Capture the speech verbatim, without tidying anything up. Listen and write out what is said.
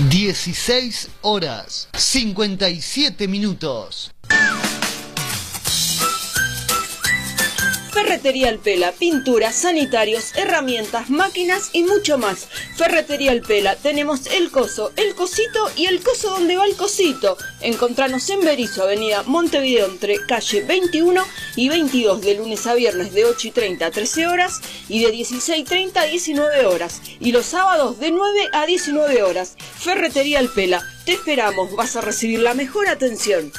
dieciséis horas cincuenta y siete minutos. Ferretería El Pela, pinturas, sanitarios, herramientas, máquinas y mucho más. Ferretería El Pela, tenemos el coso, el cosito y el coso donde va el cosito. Encontranos en Berisso, avenida Montevideo, entre calle veintiuno y veintidós, de lunes a viernes de ocho y treinta a trece horas y de dieciséis y treinta a diecinueve horas. Y los sábados de nueve a diecinueve horas. Ferretería El Pela, te esperamos, vas a recibir la mejor atención.